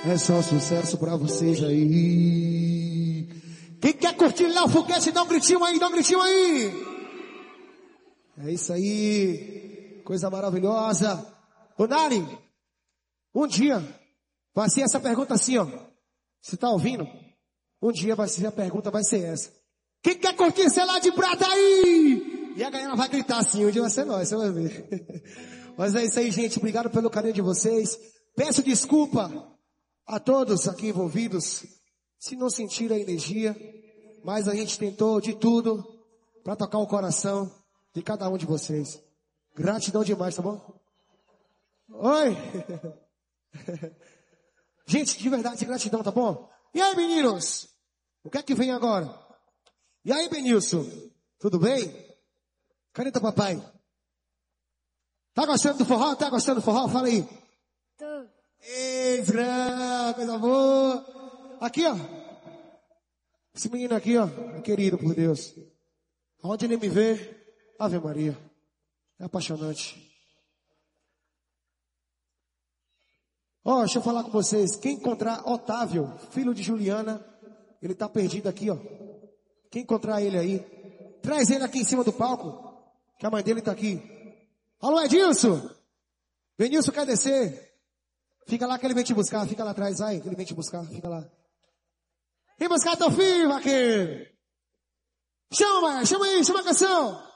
É só sucesso pra vocês aí. Quem quer curtir Léo Foguete, dá um gritinho aí, dá um gritinho aí. É isso aí. Coisa maravilhosa. Ô Nari, um dia vai ser essa pergunta assim, ó. Você tá ouvindo? Um dia vai ser a pergunta, vai ser essa. Quem quer curtir Celular de Prata aí? E a galera vai gritar assim, um dia vai ser nós, você vai ver. Mas é isso aí, gente. Obrigado pelo carinho de vocês. Peço desculpa a todos aqui envolvidos, se não sentiram a energia, mas a gente tentou de tudo para tocar o coração de cada um de vocês. Gratidão demais, tá bom? Oi! Gente, de verdade, gratidão, tá bom? E aí, meninos? O que é que vem agora? E aí, Benilson? Tudo bem? Cadê teu papai? Tá gostando do forró? Tá gostando do forró? Fala aí. Tô. Ei, coisa boa. Aqui, ó. Esse menino aqui, ó. É querido por Deus. Aonde ele me vê, Ave Maria. É apaixonante. Ó, deixa eu falar com vocês. Quem encontrar Otávio, filho de Juliana, ele tá perdido aqui, ó. Quem encontrar ele aí, traz ele aqui em cima do palco, que a mãe dele tá aqui. Alô, Edilson! Benilson quer descer. Fica lá que ele vem te buscar, fica lá atrás, vai, que ele vem te buscar, fica lá. Vem buscar teu filho, vaqueiro! Chama aí, chama a canção!